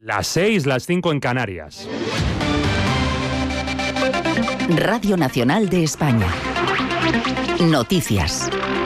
Las 6, las 5 en Canarias. Radio Nacional de España. Noticias.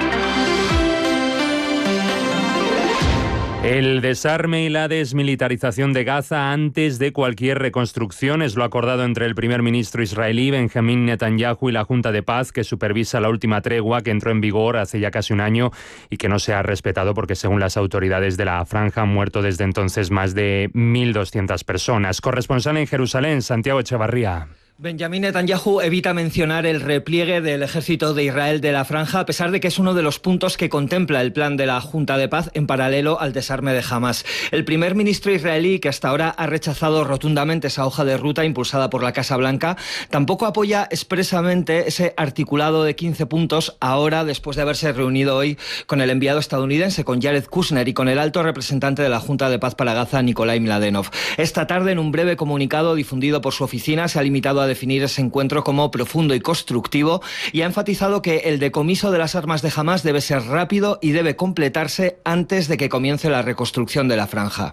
El desarme y la desmilitarización de Gaza antes de cualquier reconstrucción es lo acordado entre el primer ministro israelí Benjamín Netanyahu y la Junta de Paz que supervisa la última tregua que entró en vigor hace ya casi un año y que no se ha respetado porque según las autoridades de la franja han muerto desde entonces más de 1.200 personas. Corresponsal en Jerusalén, Santiago Echevarría. Benjamín Netanyahu evita mencionar el repliegue del ejército de Israel de la franja, a pesar de que es uno de los puntos que contempla el plan de la Junta de Paz en paralelo al desarme de Hamás. El primer ministro israelí, que hasta ahora ha rechazado rotundamente esa hoja de ruta impulsada por la Casa Blanca, tampoco apoya expresamente ese articulado de 15 puntos ahora, después de haberse reunido hoy con el enviado estadounidense, con Jared Kushner, y con el alto representante de la Junta de Paz para Gaza, Nikolai Mladenov. Esta tarde, en un breve comunicado difundido por su oficina, se ha limitado a definir ese encuentro como profundo y constructivo y ha enfatizado que el decomiso de las armas de Hamás debe ser rápido y debe completarse antes de que comience la reconstrucción de la franja.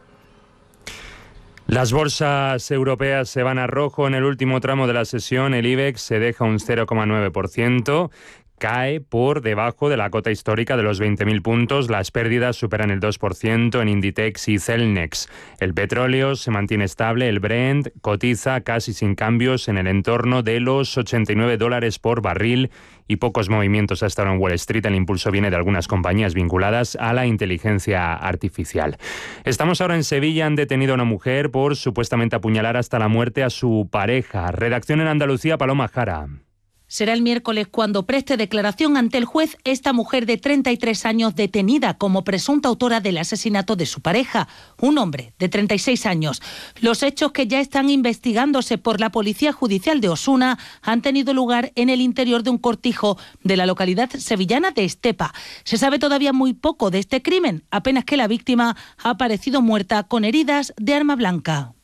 Las bolsas europeas se van a rojo en el último tramo de la sesión. El IBEX se deja un 0,9%. Cae por debajo de la cota histórica de los 20.000 puntos. Las pérdidas superan el 2% en Inditex y Celnex. El petróleo se mantiene estable. El Brent cotiza casi sin cambios en el entorno de los $89 por barril y pocos movimientos hasta ahora en Wall Street. El impulso viene de algunas compañías vinculadas a la inteligencia artificial. Estamos ahora en Sevilla. Han detenido a una mujer por supuestamente apuñalar hasta la muerte a su pareja. Redacción en Andalucía, Paloma Jara. Será el miércoles cuando preste declaración ante el juez esta mujer de 33 años detenida como presunta autora del asesinato de su pareja, un hombre de 36 años. Los hechos, que ya están investigándose por la Policía Judicial de Osuna, han tenido lugar en el interior de un cortijo de la localidad sevillana de Estepa. Se sabe todavía muy poco de este crimen, apenas que la víctima ha aparecido muerta con heridas de arma blanca.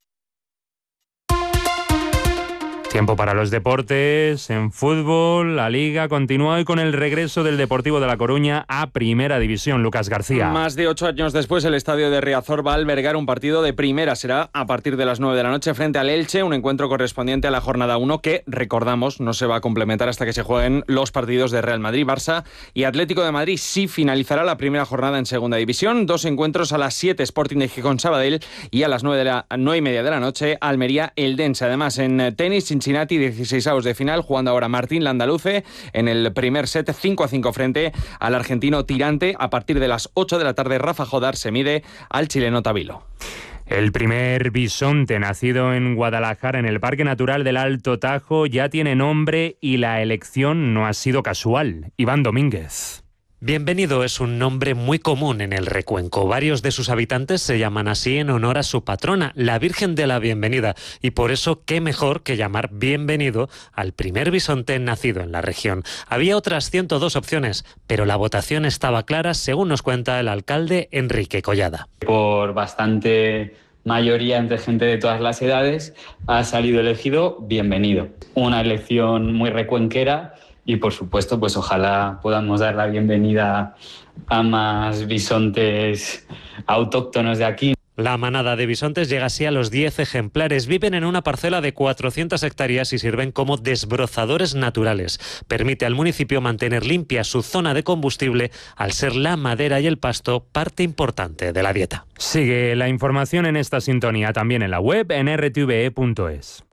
Tiempo para los deportes. En fútbol, la Liga continúa hoy con el regreso del Deportivo de La Coruña a Primera División. Lucas García. Más de 8 años después, el estadio de Riazor va a albergar un partido de primera. Será a partir de las 9 de la noche frente al Elche, un encuentro correspondiente a la jornada 1 que, recordamos, no se va a complementar hasta que se jueguen los partidos de Real Madrid, Barça y Atlético de Madrid. Sí finalizará la primera jornada en Segunda División. 2 encuentros: a las 7 Sporting de Gijón Sabadell y a las 9:30 de la noche Almería Eldense. Además, en tenis, Cincinnati, 16avos de final, jugando ahora Martín Landaluce en el primer set 5-5 frente al argentino Tirante. A partir de las 8 de la tarde, Rafa Jodar se mide al chileno Tabilo. El primer bisonte nacido en Guadalajara, en el Parque Natural del Alto Tajo, ya tiene nombre y la elección no ha sido casual. Iván Domínguez. Bienvenido es un nombre muy común en el Recuenco. Varios de sus habitantes se llaman así en honor a su patrona, la Virgen de la Bienvenida, y por eso qué mejor que llamar bienvenido al primer bisonte nacido en la región. Había otras 102 opciones, pero la votación estaba clara, según nos cuenta el alcalde Enrique Collada. Por bastante mayoría entre gente de todas las edades ha salido elegido bienvenido. Una elección muy recuenquera. Y por supuesto, pues ojalá podamos dar la bienvenida a más bisontes autóctonos de aquí. La manada de bisontes llega así a los 10 ejemplares. Viven en una parcela de 400 hectáreas y sirven como desbrozadores naturales. Permite al municipio mantener limpia su zona de combustible al ser la madera y el pasto parte importante de la dieta. Sigue la información en esta sintonía, también en la web en rtve.es.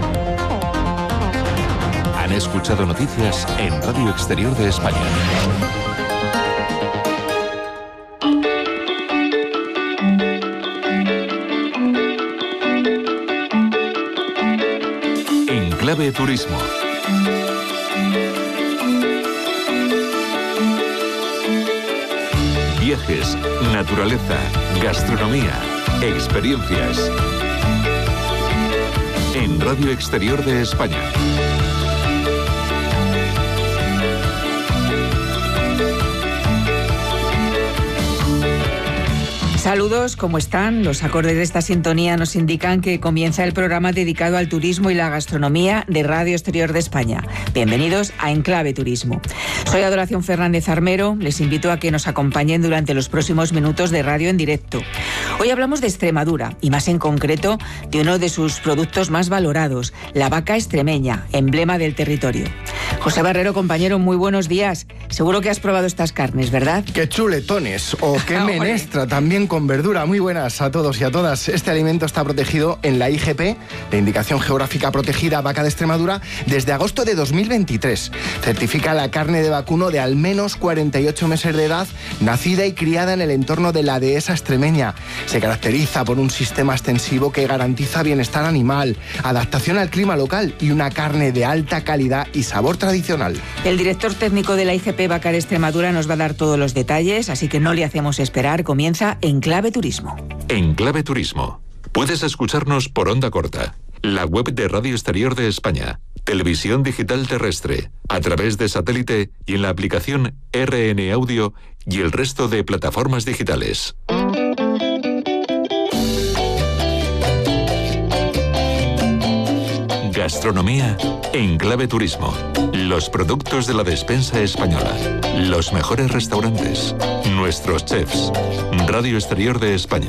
Han escuchado noticias en Radio Exterior de España. En Clave Turismo. Viajes, naturaleza, gastronomía, experiencias. En Radio Exterior de España. Saludos, ¿cómo están? Los acordes de esta sintonía nos indican que comienza el programa dedicado al turismo y la gastronomía de Radio Exterior de España. Bienvenidos a Enclave Turismo. Soy Adoración Fernández Armero, les invito a que nos acompañen durante los próximos minutos de radio en directo. Hoy hablamos de Extremadura y más en concreto de uno de sus productos más valorados, la vaca extremeña, emblema del territorio. José Barrero, compañero, muy buenos días. Seguro que has probado estas carnes, ¿verdad? ¡Qué chuletones! O qué menestra, también con verdura. Muy buenas a todos y a todas. Este alimento está protegido en la IGP, la Indicación Geográfica Protegida Vaca de Extremadura, desde agosto de 2023. Certifica la carne de vacuno de al menos 48 meses de edad, nacida y criada en el entorno de la dehesa extremeña. Se caracteriza por un sistema extensivo que garantiza bienestar animal, adaptación al clima local y una carne de alta calidad y sabor tradicional. El director técnico de la IGP Vaca de Extremadura nos va a dar todos los detalles, así que no le hacemos esperar. Comienza Enclave Turismo. Enclave Turismo. Puedes escucharnos por onda corta, la web de Radio Exterior de España, televisión digital terrestre, a través de satélite y en la aplicación RN Audio y el resto de plataformas digitales. Gastronomía en Clave Turismo. Los productos de la despensa española. Los mejores restaurantes. Nuestros chefs. Radio Exterior de España.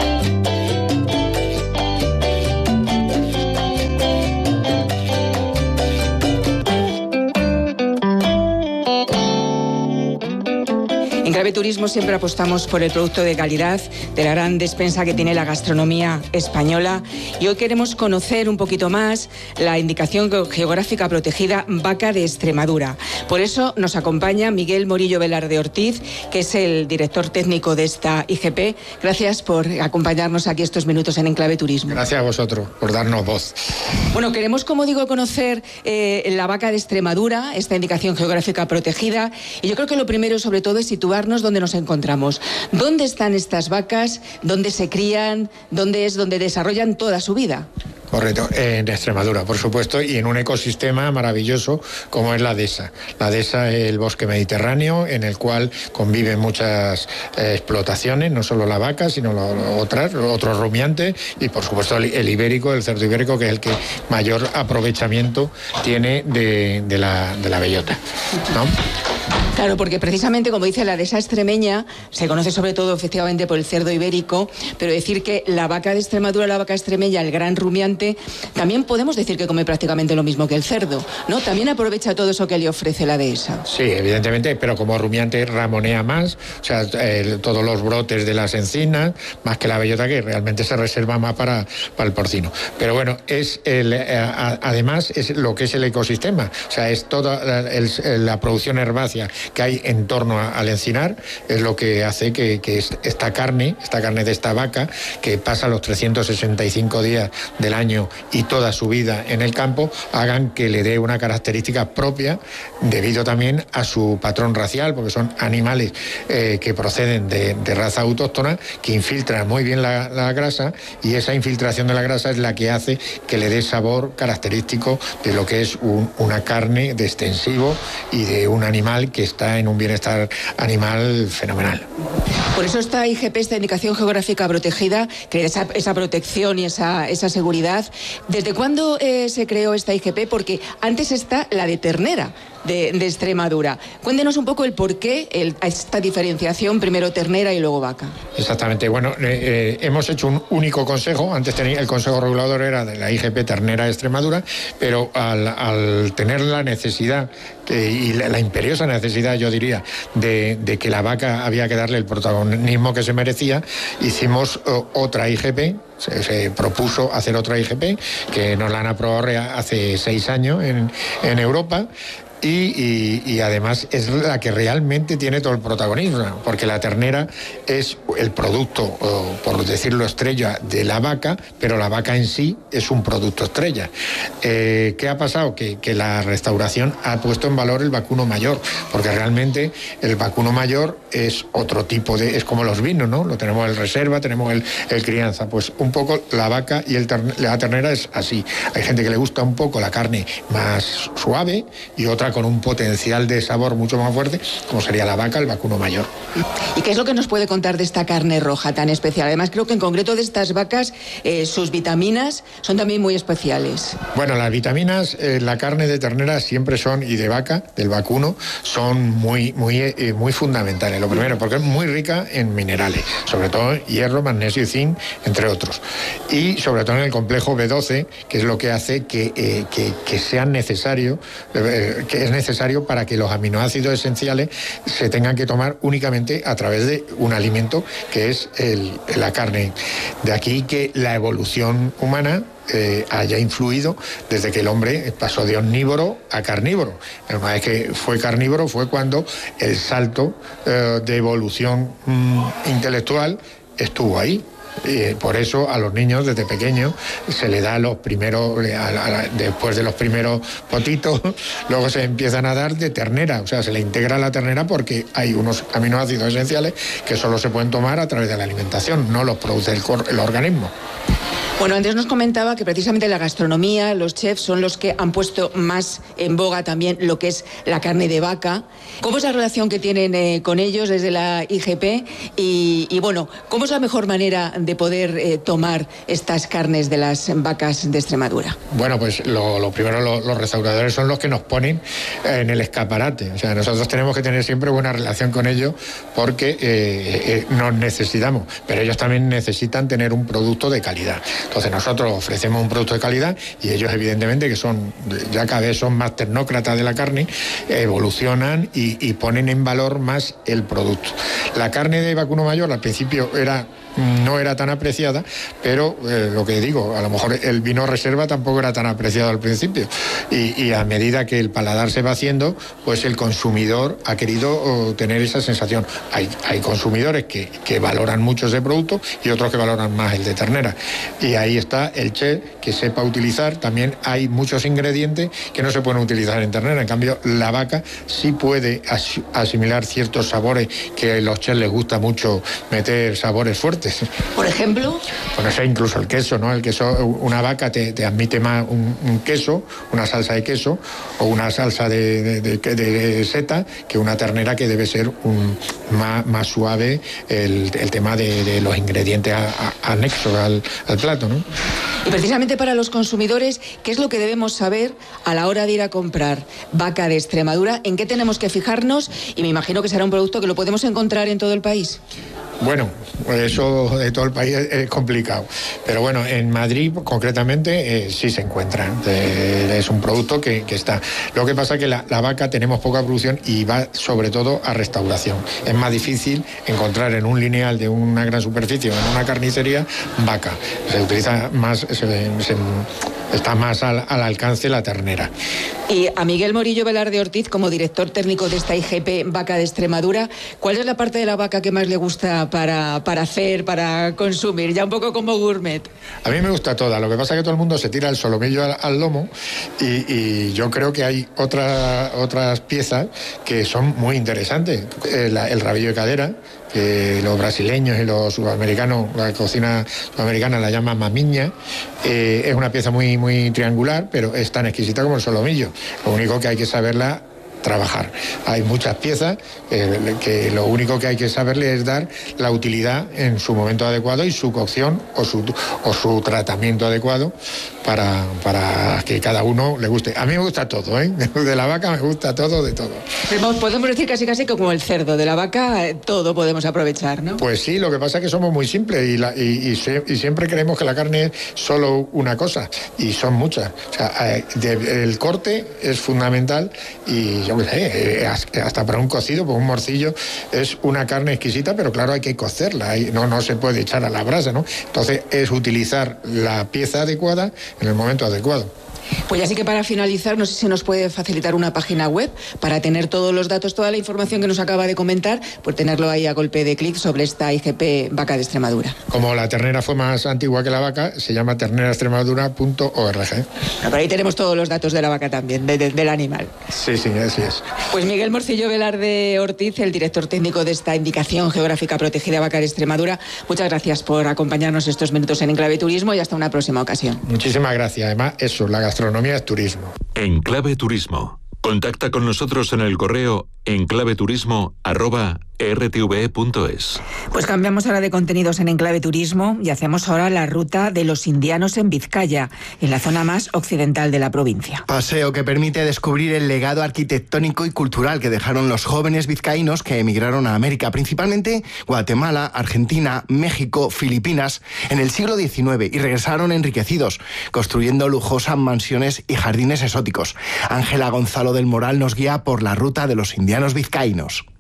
En Clave Turismo siempre apostamos por el producto de calidad, de la gran despensa que tiene la gastronomía española, y hoy queremos conocer un poquito más la indicación geográfica protegida Vaca de Extremadura. Por eso nos acompaña Miguel Morillo Velarde Ortiz, que es el director técnico de esta IGP. Gracias por acompañarnos aquí estos minutos en Enclave Turismo. Gracias a vosotros por darnos voz. Bueno, queremos, como digo, conocer la Vaca de Extremadura, esta indicación geográfica protegida, y yo creo que lo primero, sobre todo, es situarnos donde nos encontramos. ¿Dónde están estas vacas? ¿Dónde se crían? ¿Dónde es donde desarrollan toda su vida? Correcto, en Extremadura, por supuesto, y en un ecosistema maravilloso como es la dehesa. La dehesa es el bosque mediterráneo en el cual conviven muchas explotaciones, no solo la vaca, sino otros rumiantes y, por supuesto, el ibérico, el cerdo ibérico, que es el que mayor aprovechamiento tiene de la bellota, ¿no? Claro, porque precisamente, como dice, la dehesa extremeña se conoce sobre todo efectivamente por el cerdo ibérico, pero decir que la vaca de Extremadura, la vaca extremeña, el gran rumiante, también podemos decir que come prácticamente lo mismo que el cerdo, ¿no? También aprovecha todo eso que le ofrece la dehesa. Sí, evidentemente, pero como rumiante ramonea más, o sea, todos los brotes de las encinas, más que la bellota, que realmente se reserva más para el porcino. Pero bueno, además es lo que es el ecosistema, o sea, es toda la producción herbácea que hay en torno al encinar, es lo que hace que esta carne de esta vaca, que pasa los 365 días del año y toda su vida en el campo, hagan que le dé una característica propia, debido también a su patrón racial, porque son animales que proceden de raza autóctona, que infiltran muy bien la grasa, y esa infiltración de la grasa es la que hace que le dé sabor característico de lo que es una carne de extensivo y de un animal que está en un bienestar animal fenomenal. Por eso esta IGP, esta indicación geográfica protegida, que esa protección y esa seguridad. ¿Desde cuándo se creó esta IGP? Porque antes está la de ternera de Extremadura. Cuéntenos un poco el porqué, esta diferenciación, primero ternera y luego vaca. Exactamente. Bueno, hemos hecho un único consejo. Antes el consejo regulador era de la IGP ternera de Extremadura, pero al tener la necesidad y la imperiosa necesidad, yo diría, de que la vaca había que darle el protagonismo que se merecía, hicimos otra IGP. Se propuso hacer otra IGP, que nos la han aprobado hace 6 años en Europa. Y además es la que realmente tiene todo el protagonismo, porque la ternera es el producto, por decirlo estrella, de la vaca, pero la vaca en sí es un producto estrella. ¿Qué ha pasado? Que la restauración ha puesto en valor el vacuno mayor, porque realmente el vacuno mayor es otro tipo es como los vinos, ¿no? Lo tenemos el reserva, tenemos el crianza. Pues un poco la vaca y la ternera es así. Hay gente que le gusta un poco la carne más suave y otra vaca con un potencial de sabor mucho más fuerte, como sería la vaca, el vacuno mayor. ¿Y qué es lo que nos puede contar de esta carne roja tan especial? Además, creo que en concreto de estas vacas, sus vitaminas son también muy especiales. Bueno, las vitaminas, la carne de ternera siempre son, y de vaca, del vacuno, son muy fundamentales. Lo primero, porque es muy rica en minerales, sobre todo hierro, magnesio y zinc, entre otros. Y sobre todo en el complejo B12, que es lo que hace que sea necesario, que es necesario para que los aminoácidos esenciales se tengan que tomar únicamente a través de un alimento que es la carne. De aquí que la evolución humana haya influido desde que el hombre pasó de omnívoro a carnívoro. Una vez que fue carnívoro fue cuando el salto de evolución intelectual estuvo ahí. Por eso a los niños desde pequeños se le da los primeros, después de los primeros potitos, luego se empiezan a dar de ternera, o sea, se le integra la ternera porque hay unos aminoácidos esenciales que solo se pueden tomar a través de la alimentación, no los produce el organismo. Bueno, antes nos comentaba que precisamente la gastronomía, los chefs son los que han puesto más en boga también lo que es la carne de vaca. ¿Cómo es la relación que tienen con ellos desde la IGP? Y bueno, ¿cómo es la mejor manera de poder tomar estas carnes de las vacas de Extremadura? Bueno, pues lo primero, los restauradores son los que nos ponen en el escaparate. O sea, nosotros tenemos que tener siempre buena relación con ellos porque nos necesitamos, pero ellos también necesitan tener un producto de calidad. Entonces nosotros ofrecemos un producto de calidad y ellos evidentemente que son, ya cada vez son más tecnócratas de la carne, evolucionan y ponen en valor más el producto. La carne de vacuno mayor al principio no era tan apreciada, pero lo que digo, a lo mejor el vino reserva tampoco era tan apreciado al principio y a medida que el paladar se va haciendo, pues el consumidor ha querido tener esa sensación. Hay consumidores que valoran mucho ese producto y otros que valoran más el de ternera, y ahí está el chef que sepa utilizar. También hay muchos ingredientes que no se pueden utilizar en ternera, en cambio la vaca sí puede asimilar ciertos sabores que a los chefs les gusta mucho meter sabores fuertes. Por ejemplo, bueno, sé, incluso el queso, ¿no? El queso, una vaca te admite más un queso, una salsa de queso o una salsa de seta que una ternera, que debe ser más suave el tema de los ingredientes anexos al plato, ¿no? Y precisamente para los consumidores, ¿qué es lo que debemos saber a la hora de ir a comprar vaca de Extremadura? ¿En qué tenemos que fijarnos? Y me imagino que será un producto que lo podemos encontrar en todo el país. Bueno, eso de todo el país es complicado, pero bueno, en Madrid concretamente sí se encuentra. Es un producto que está. Lo que pasa es que la vaca tenemos poca producción y va sobre todo a restauración. Es más difícil encontrar en un lineal de una gran superficie o en una carnicería vaca. Se utiliza más, está más al alcance la ternera. Y a Miguel Morillo Velarde Ortiz, como director técnico de esta IGP Vaca de Extremadura, ¿cuál es la parte de la vaca que más le gusta para hacer, para consumir? Ya un poco como gourmet. A mí me gusta toda, lo que pasa es que todo el mundo se tira el solomillo al lomo y yo creo que hay otras piezas que son muy interesantes. El rabillo de cadera, que los brasileños y los sudamericanos, la cocina sudamericana la llaman mamiña, es una pieza muy, muy triangular, pero es tan exquisita como el solomillo. Lo único que hay que saberla trabajar. Hay muchas piezas que lo único que hay que saberle es dar la utilidad en su momento adecuado y su cocción o su tratamiento adecuado para que cada uno le guste. A mí me gusta todo, ¿eh? De la vaca me gusta todo, de todo. Podemos decir casi que como el cerdo, de la vaca todo podemos aprovechar, ¿no? Pues sí, lo que pasa es que somos muy simples y siempre creemos que la carne es solo una cosa, y son muchas. O sea, el corte es fundamental y yo qué sé, hasta para un cocido, pues un morcillo es una carne exquisita, pero claro, hay que cocerla, no se puede echar a la brasa, ¿no? Entonces es utilizar la pieza adecuada en el momento adecuado. Pues así que para finalizar, no sé si nos puede facilitar una página web para tener todos los datos, toda la información que nos acaba de comentar, por tenerlo ahí a golpe de clic sobre esta IGP Vaca de Extremadura. Como la ternera fue más antigua que la vaca, se llama terneraextremadura.org. Por ahí tenemos todos los datos de la vaca también, del animal. Sí, así es. Pues Miguel Morcillo Velarde Ortiz, el director técnico de esta indicación geográfica protegida Vaca de Extremadura, muchas gracias por acompañarnos estos minutos en Enclave Turismo y hasta una próxima ocasión. Muchísimas gracias. Además, eso, la gastronomía es turismo. Enclave Turismo, Contacta con nosotros en el correo enclaveturismo@rtve.es. Pues cambiamos ahora de contenidos en Enclave Turismo y hacemos ahora la ruta de los indianos en Vizcaya, en la zona más occidental de la provincia. Paseo que permite descubrir el legado arquitectónico y cultural que dejaron los jóvenes vizcaínos que emigraron a América, principalmente Guatemala, Argentina, México, Filipinas, en el siglo XIX y regresaron enriquecidos, construyendo lujosas mansiones y jardines exóticos. Ángela Gonzalo del Moral nos guía por la ruta de los indianos vizcaínos.